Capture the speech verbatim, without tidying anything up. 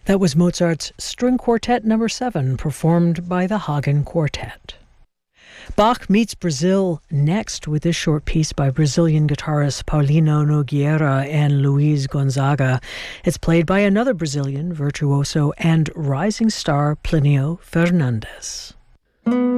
That was Mozart's String Quartet Number seven, performed by the Hagen Quartet. Bach meets Brazil next with this short piece by Brazilian guitarists Paulino Nogueira and Luiz Gonzaga. It's played by another Brazilian virtuoso and rising star Plinio Fernandes.